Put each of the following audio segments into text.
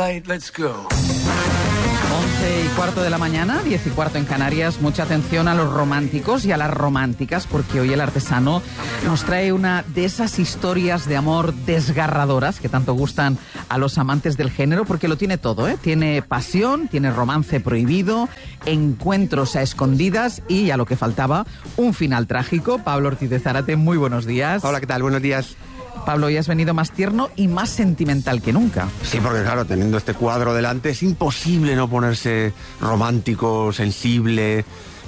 light, let's go. 11:15 de la mañana, 10:15 en Canarias. Mucha atención a los románticos y a las románticas, porque hoy el artesano nos trae una de esas historias de amor desgarradoras que tanto gustan a los amantes del género, porque lo tiene todo, ¿eh? Tiene pasión, tiene romance prohibido, encuentros a escondidas y, a lo que faltaba, un final trágico. Pablo Ortiz de Zárate, muy buenos días. Hola, ¿qué tal? Buenos días. Pablo, hoy has venido más tierno y más sentimental que nunca. Sí, porque claro, teniendo este cuadro delante es imposible no ponerse romántico, sensible.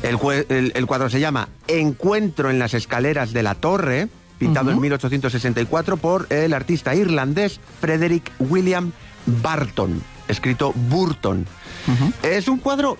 El cuadro se llama Encuentro en las escaleras de la torre, pintado en 1864 por el artista irlandés Frederick William Barton, escrito Burton. Es un cuadro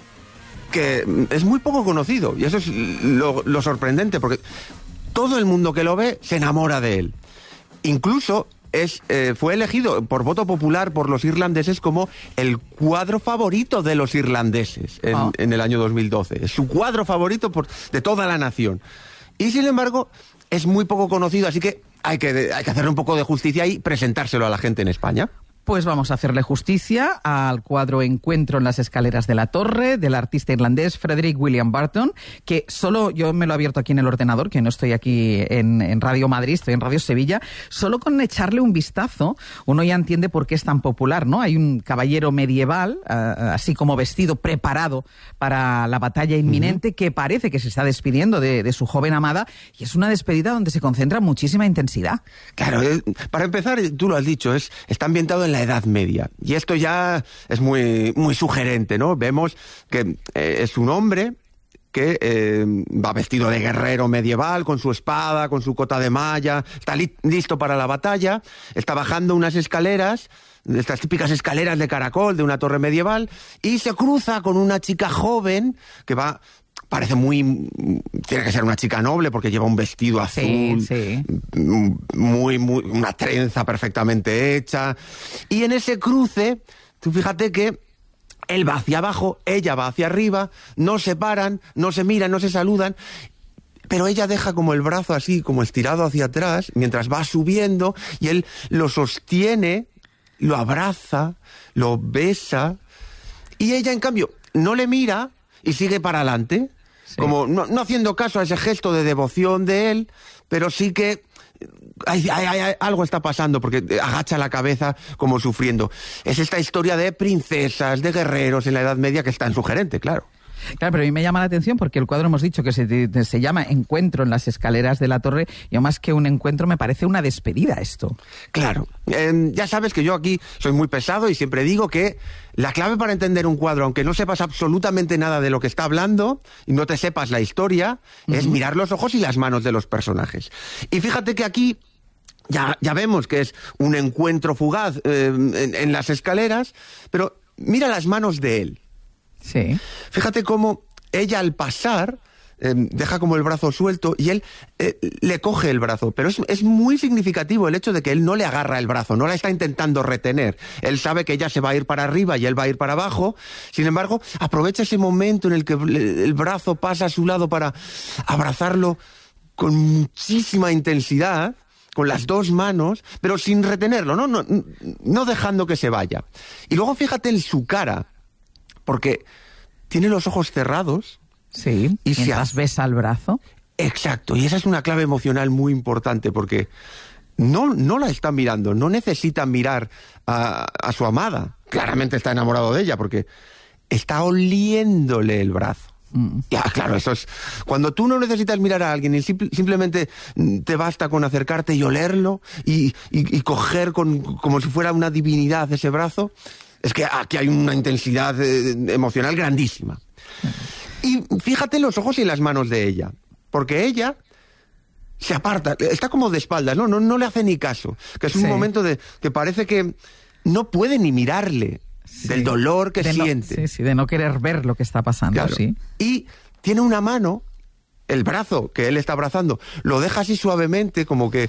que es muy poco conocido y eso es lo sorprendente, porque todo el mundo que lo ve se enamora de él. Incluso fue elegido por voto popular por los irlandeses como el cuadro favorito de los irlandeses en el año 2012. Es su cuadro favorito de toda la nación. Y sin embargo, es muy poco conocido, así que hay que hacerle un poco de justicia y presentárselo a la gente en España. Pues vamos a hacerle justicia al cuadro Encuentro en las escaleras de la torre, del artista irlandés Frederick William Barton, que solo yo me lo he abierto aquí en el ordenador, que no estoy aquí en Radio Madrid, estoy en Radio Sevilla. Solo con echarle un vistazo uno ya entiende por qué es tan popular, ¿no? Hay un caballero medieval, así como vestido, preparado para la batalla inminente, que parece que se está despidiendo de su joven amada, y es una despedida donde se concentra muchísima intensidad. Claro, para empezar, tú lo has dicho, está ambientado en la Edad Media. Y esto ya es muy, muy sugerente, ¿no? Vemos que es un hombre que va vestido de guerrero medieval, con su espada, con su cota de malla, está listo para la batalla, está bajando unas escaleras, estas típicas escaleras de caracol de una torre medieval, y se cruza con una chica joven que va... Parece tiene que ser una chica noble porque lleva un vestido azul, sí. Muy, una trenza perfectamente hecha. Y en ese cruce, tú fíjate que él va hacia abajo, ella va hacia arriba, no se paran, no se miran, no se saludan, pero ella deja como el brazo así, como estirado hacia atrás, mientras va subiendo, y él lo sostiene, lo abraza, lo besa, y ella, en cambio, no le mira y sigue para adelante. Sí. Como no haciendo caso a ese gesto de devoción de él, pero sí que algo está pasando, porque agacha la cabeza como sufriendo. Es esta historia de princesas, de guerreros en la Edad Media que es tan sugerente, claro. Claro, pero a mí me llama la atención porque el cuadro hemos dicho que se llama Encuentro en las escaleras de la torre, y más que un encuentro me parece una despedida esto. Claro, ya sabes que yo aquí soy muy pesado y siempre digo que la clave para entender un cuadro, aunque no sepas absolutamente nada de lo que está hablando y no te sepas la historia, es mirar los ojos y las manos de los personajes. Y fíjate que aquí ya vemos que es un encuentro fugaz en las escaleras, pero mira las manos de él. Sí. Fíjate cómo ella, al pasar, deja como el brazo suelto y él le coge el brazo. Pero es muy significativo el hecho de que él no le agarra el brazo, no la está intentando retener. Él sabe que ella se va a ir para arriba y él va a ir para abajo. Sin embargo, aprovecha ese momento en el que el brazo pasa a su lado para abrazarlo con muchísima intensidad, con las dos manos, pero sin retenerlo, no dejando que se vaya. Y luego fíjate en su cara, porque tiene los ojos cerrados. Sí, y mientras besa el brazo. Exacto, y esa es una clave emocional muy importante, porque no la está mirando, no necesita mirar a su amada. Claramente está enamorado de ella, porque está oliéndole el brazo. Ya, claro, eso es... Cuando tú no necesitas mirar a alguien y simplemente te basta con acercarte y olerlo y coger como si fuera una divinidad ese brazo... Es que aquí hay una intensidad emocional grandísima. Y fíjate los ojos y las manos de ella, porque ella se aparta, está como de espaldas, no le hace ni caso, que es un momento que parece que no puede ni mirarle, del dolor que siente. De no querer ver lo que está pasando, claro. Sí. Y tiene una mano, el brazo que él está abrazando, lo deja así suavemente, como que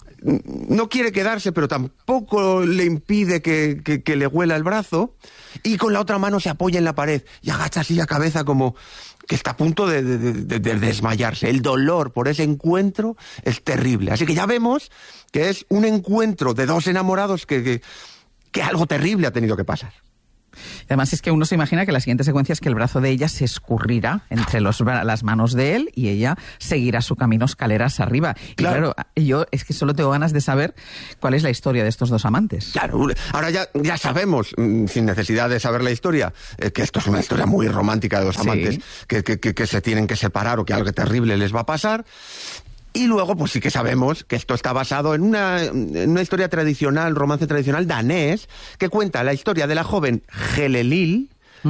no quiere quedarse, pero tampoco le impide que le huela el brazo, y con la otra mano se apoya en la pared y agacha así la cabeza como que está a punto de desmayarse. El dolor por ese encuentro es terrible. Así que ya vemos que es un encuentro de dos enamorados que que algo terrible ha tenido que pasar. Además es que uno se imagina que la siguiente secuencia es que el brazo de ella se escurrirá entre las manos de él y ella seguirá su camino escaleras arriba. Y claro, yo es que solo tengo ganas de saber cuál es la historia de estos dos amantes. Claro, ahora ya sabemos, sin necesidad de saber la historia, que esto es una historia muy romántica de dos amantes que se tienen que separar o que algo terrible les va a pasar. Y luego, pues sí que sabemos que esto está basado en una historia tradicional, romance tradicional danés, que cuenta la historia de la joven Helelil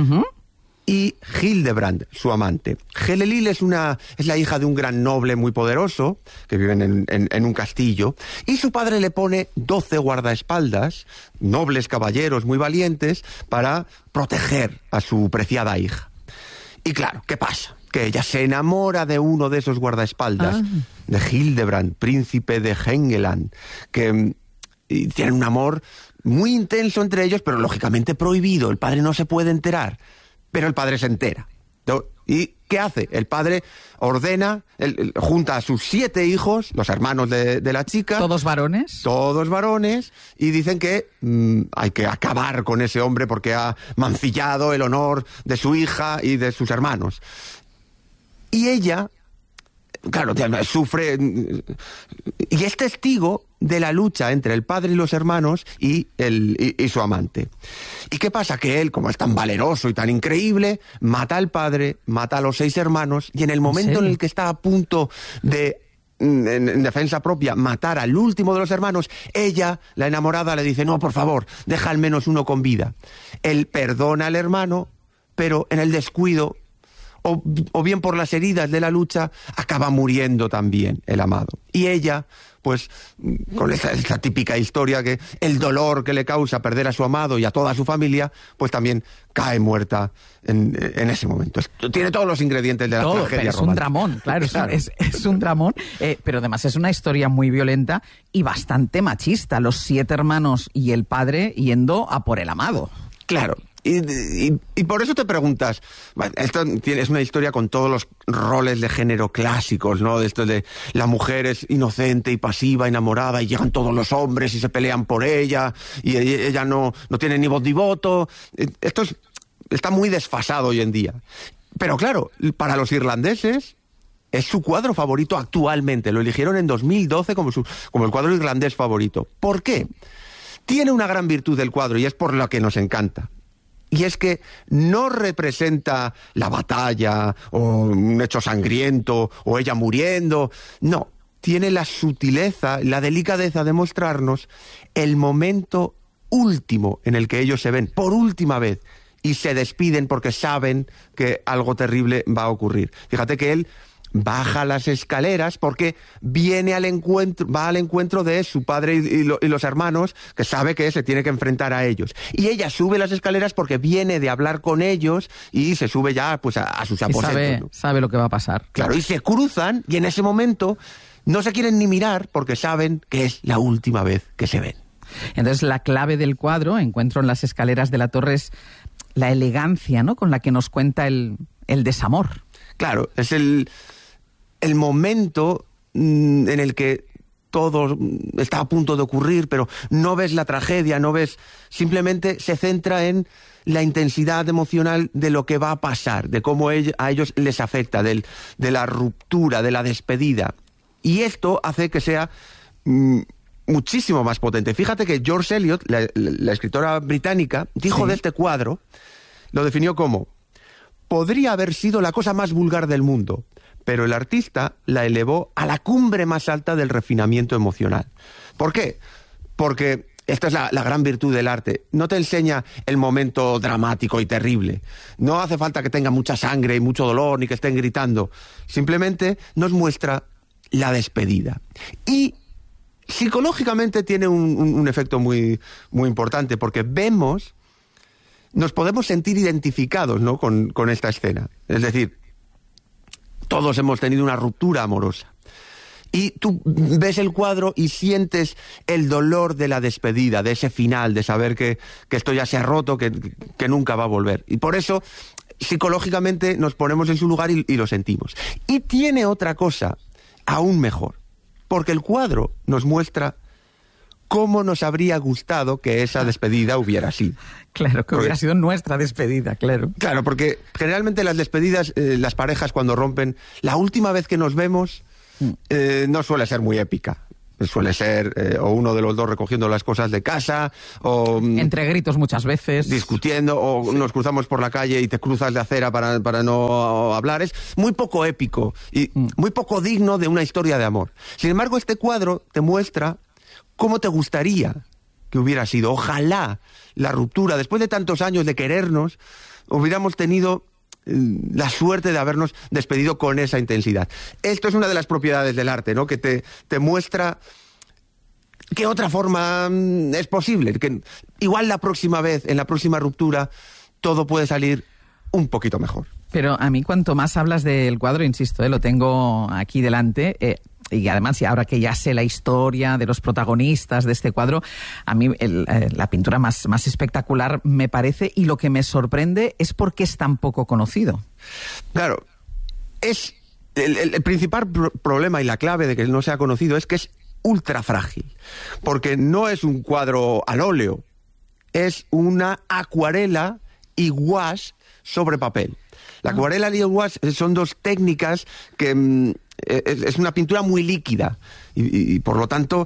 y Hildebrand, su amante. Helelil es la hija de un gran noble muy poderoso, que vive en un castillo, y su padre le pone 12 guardaespaldas, nobles caballeros muy valientes, para proteger a su preciada hija. Y claro, ¿qué pasa? Que ella se enamora de uno de esos guardaespaldas, de Hildebrand, príncipe de Helgeland, que tienen un amor muy intenso entre ellos, pero lógicamente prohibido. El padre no se puede enterar, pero el padre se entera. ¿Y qué hace? El padre ordena, junta a sus 7 hijos, los hermanos de la chica. ¿Todos varones? Todos varones, y dicen que hay que acabar con ese hombre porque ha mancillado el honor de su hija y de sus hermanos. Y ella, claro, sufre y es testigo de la lucha entre el padre y los hermanos y su amante. ¿Y qué pasa? Que él, como es tan valeroso y tan increíble, mata al padre, mata a los 6 hermanos, y en el momento en el que está a punto de, en defensa propia, matar al último de los hermanos, ella, la enamorada, le dice: no, por favor, deja al menos uno con vida. Él perdona al hermano, pero en el descuido, o bien por las heridas de la lucha, acaba muriendo también el amado. Y ella, pues, con esta típica historia, que el dolor que le causa perder a su amado y a toda su familia, pues también cae muerta en ese momento. Tiene todos los ingredientes de la tragedia romántica. Es un dramón, claro. Es un dramón, pero además es una historia muy violenta y bastante machista. Los 7 hermanos y el padre yendo a por el amado. Claro. Y por eso te preguntas, esto es una historia con todos los roles de género clásicos, ¿no? De esto de la mujer es inocente y pasiva, enamorada, y llegan todos los hombres y se pelean por ella, y ella no tiene ni voz ni voto. Esto está muy desfasado hoy en día. Pero claro, para los irlandeses es su cuadro favorito actualmente. Lo eligieron en 2012 como el cuadro irlandés favorito. ¿Por qué? Tiene una gran virtud del cuadro, y es por lo que nos encanta. Y es que no representa la batalla, o un hecho sangriento, o ella muriendo. No, tiene la sutileza, la delicadeza de mostrarnos el momento último en el que ellos se ven, por última vez, y se despiden porque saben que algo terrible va a ocurrir. Fíjate que él baja las escaleras porque va al encuentro de su padre y los hermanos, que sabe que se tiene que enfrentar a ellos. Y ella sube las escaleras porque viene de hablar con ellos y se sube ya, pues, a sus aposentos. Sabe lo que va a pasar. Claro, y se cruzan, y en ese momento no se quieren ni mirar porque saben que es la última vez que se ven. Entonces, la clave del cuadro, Encuentro en las escaleras de la torre, es la elegancia, ¿no?, con la que nos cuenta el desamor. Claro, es el momento en el que todo está a punto de ocurrir, pero no ves la tragedia, simplemente se centra en la intensidad emocional de lo que va a pasar, de cómo a ellos les afecta, de la ruptura, de la despedida. Y esto hace que sea muchísimo más potente. Fíjate que George Eliot, la escritora británica, dijo de este cuadro, lo definió como: podría haber sido la cosa más vulgar del mundo, pero el artista la elevó a la cumbre más alta del refinamiento emocional. ¿Por qué? Porque esta es la gran virtud del arte. No te enseña el momento dramático y terrible. No hace falta que tenga mucha sangre y mucho dolor, ni que estén gritando. Simplemente nos muestra la despedida. Y psicológicamente tiene un efecto muy, muy importante, porque nos podemos sentir identificados, ¿no?, con esta escena. Es decir, todos hemos tenido una ruptura amorosa. Y tú ves el cuadro y sientes el dolor de la despedida, de ese final, de saber que esto ya se ha roto, que nunca va a volver. Y por eso, psicológicamente, nos ponemos en su lugar y lo sentimos. Y tiene otra cosa aún mejor, porque el cuadro nos muestra cómo nos habría gustado que esa despedida hubiera sido. Claro, que hubiera sido nuestra despedida, claro. Claro, porque generalmente las despedidas, las parejas cuando rompen, la última vez que nos vemos no suele ser muy épica. Suele ser o uno de los dos recogiendo las cosas de casa, o entre gritos muchas veces, discutiendo, o nos cruzamos por la calle y te cruzas de acera para no hablar. Es muy poco épico y muy poco digno de una historia de amor. Sin embargo, este cuadro te muestra cómo te gustaría que hubiera sido. Ojalá la ruptura, después de tantos años de querernos, hubiéramos tenido la suerte de habernos despedido con esa intensidad. Esto es una de las propiedades del arte, ¿no? Que te muestra que otra forma es posible, que igual la próxima vez, en la próxima ruptura, todo puede salir un poquito mejor. Pero a mí cuanto más hablas del cuadro, insisto, lo tengo aquí delante, y además, y ahora que ya sé la historia de los protagonistas de este cuadro, a mí la pintura más espectacular me parece, y lo que me sorprende es por qué es tan poco conocido. Claro, es el principal problema y la clave de que no sea conocido es que es ultra frágil, porque no es un cuadro al óleo, es una acuarela y gouache sobre papel. La acuarela y el gouache son dos técnicas que es una pintura muy líquida y por lo tanto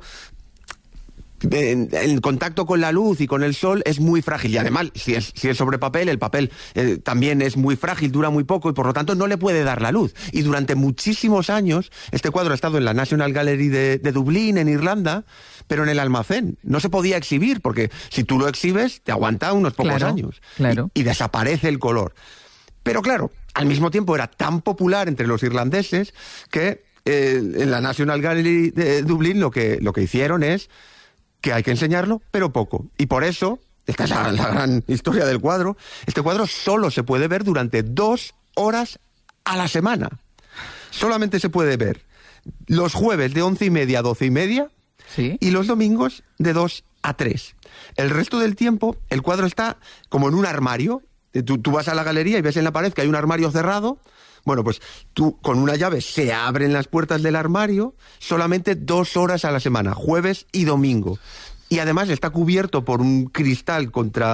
en contacto con la luz y con el sol es muy frágil, y además si es sobre papel, el papel también es muy frágil, dura muy poco y por lo tanto no le puede dar la luz. Y durante muchísimos años este cuadro ha estado en la National Gallery de Dublín, en Irlanda, pero en el almacén no se podía exhibir, porque si tú lo exhibes te aguanta unos pocos años, claro. Y desaparece el color. Pero claro, al mismo tiempo era tan popular entre los irlandeses que en la National Gallery de Dublín lo que hicieron es que hay que enseñarlo, pero poco. Y por eso, esta es la gran historia del cuadro, este cuadro solo se puede ver durante 2 horas a la semana. Solamente se puede ver los jueves de 11:30 a 12:30, ¿sí? Y los domingos de 2 a 3. El resto del tiempo el cuadro está como en un armario. Tú vas a la galería y ves en la pared que hay un armario cerrado. Bueno, pues tú con una llave se abren las puertas del armario solamente 2 horas a la semana, jueves y domingo. Y además está cubierto por un cristal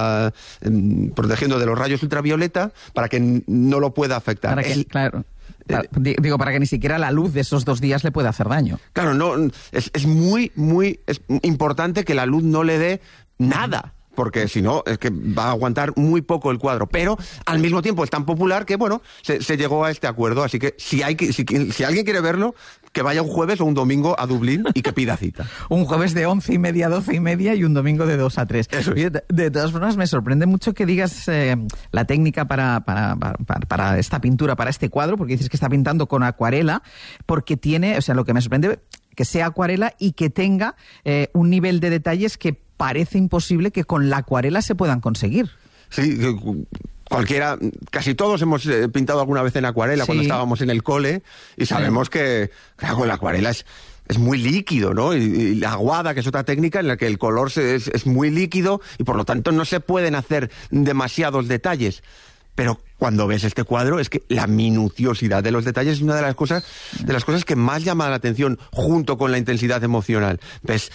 protegiendo de los rayos ultravioleta para que no lo pueda afectar. Claro. Digo, para que ni siquiera la luz de esos 2 días le pueda hacer daño. Claro, no, es muy importante que la luz no le dé nada, porque si no, es que va a aguantar muy poco el cuadro. Pero al mismo tiempo es tan popular que, bueno, se llegó a este acuerdo. Así que si alguien quiere verlo, que vaya un jueves o un domingo a Dublín y que pida cita. Un jueves de 11:30 a 12:30 y un domingo de 2 a 3. Eso es. Oye, de todas formas, me sorprende mucho que digas la técnica para esta pintura, para este cuadro, porque dices que está pintando con acuarela, porque tiene, o sea, lo que me sorprende, que sea acuarela y que tenga un nivel de detalles que parece imposible que con la acuarela se puedan conseguir. Sí, cualquiera, casi todos hemos pintado alguna vez en acuarela, sí, cuando estábamos en el cole, y sabemos que claro, la acuarela es muy líquido, ¿no? Y la aguada, que es otra técnica en la que el color es muy líquido y por lo tanto no se pueden hacer demasiados detalles. Pero cuando ves este cuadro es que la minuciosidad de los detalles es una de las cosas que más llama la atención, junto con la intensidad emocional. Ves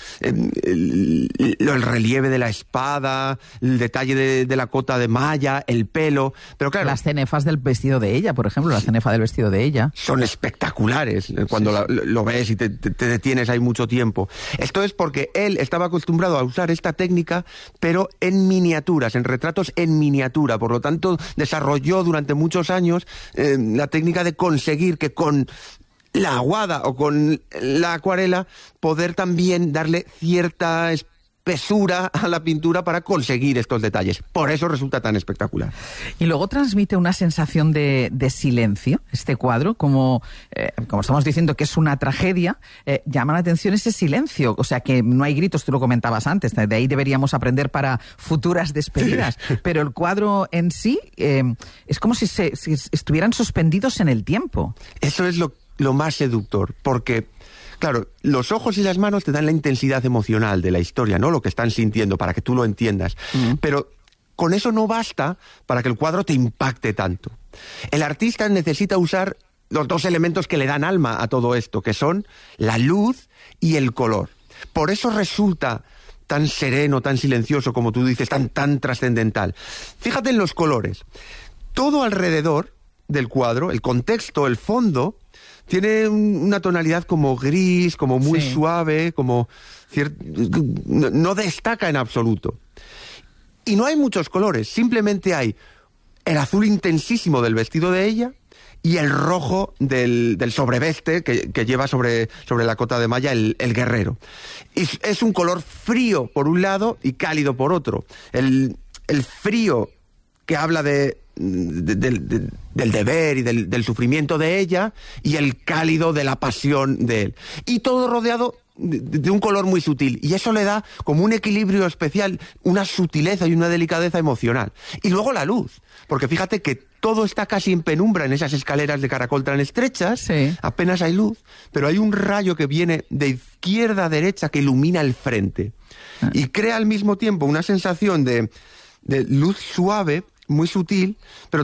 el relieve de la espada, el detalle de la cota de malla, el pelo, pero claro, las cenefas del vestido de ella, por ejemplo, la cenefa del vestido de ella son espectaculares cuando lo ves y te detienes ahí mucho tiempo. Esto es porque él estaba acostumbrado a usar esta técnica, pero en miniaturas, en retratos en miniatura. Por lo tanto, desarrolló durante muchos años la técnica de conseguir que con la aguada o con la acuarela poder también darle cierta espesura a la pintura para conseguir estos detalles. Por eso resulta tan espectacular. Y luego transmite una sensación de silencio, este cuadro, como estamos diciendo que es una tragedia, llama la atención ese silencio, o sea que no hay gritos, tú lo comentabas antes, de ahí deberíamos aprender para futuras despedidas, pero el cuadro en sí es como si estuvieran suspendidos en el tiempo. Eso es lo más seductor, porque claro, los ojos y las manos te dan la intensidad emocional de la historia, ¿no? Lo que están sintiendo, para que tú lo entiendas. Pero con eso no basta para que el cuadro te impacte tanto. El artista necesita usar los 2 elementos que le dan alma a todo esto, que son la luz y el color. Por eso resulta tan sereno, tan silencioso, como tú dices, tan trascendental. Fíjate en los colores. Todo alrededor del cuadro, el contexto, el fondo, tiene una tonalidad como gris, como muy suave, como no destaca en absoluto. Y no hay muchos colores, simplemente hay el azul intensísimo del vestido de ella y el rojo del sobreveste que lleva sobre la cota de malla el guerrero. Y es un color frío por un lado y cálido por otro. El frío que habla del deber y del sufrimiento de ella, y el cálido de la pasión de él. Y todo rodeado de un color muy sutil, y eso le da como un equilibrio especial, una sutileza y una delicadeza emocional. Y luego la luz, porque fíjate que todo está casi en penumbra en esas escaleras de caracol tan estrechas, apenas hay luz, pero hay un rayo que viene de izquierda a derecha que ilumina el frente, y crea al mismo tiempo una sensación de luz suave, muy sutil, pero